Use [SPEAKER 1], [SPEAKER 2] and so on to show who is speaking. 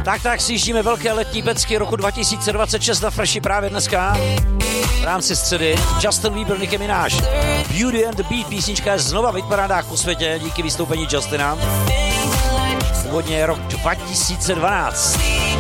[SPEAKER 1] Tak sjíždíme velké letní pecky roku 2026 na Freshi právě dneska. V rámci středy Justin Bieber, Nicki Minaj. Beauty and the Beat, písnička je znova v hitparádách po světě díky vystoupení Justina. Původně je rok 2012.